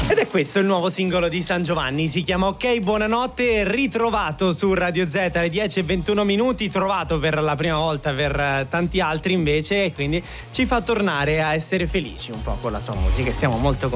Ed è questo il nuovo singolo di San Giovanni, si chiama Ok Buonanotte, ritrovato su Radio Z alle 10:21, trovato per la prima volta per tanti altri invece, e quindi ci fa tornare a essere felici un po' con la sua musica e siamo molto